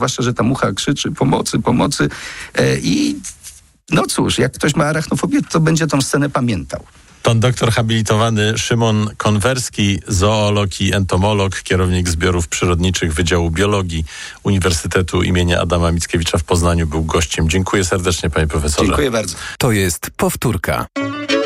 zwłaszcza, że ta mucha krzyczy pomocy, pomocy i no cóż, jak ktoś ma arachnofobię, to będzie tą scenę pamiętał. Pan doktor habilitowany Szymon Konwerski, zoolog i entomolog, kierownik zbiorów przyrodniczych Wydziału Biologii Uniwersytetu imienia Adama Mickiewicza w Poznaniu, był gościem. Dziękuję serdecznie, panie profesorze. Dziękuję bardzo. To jest powtórka.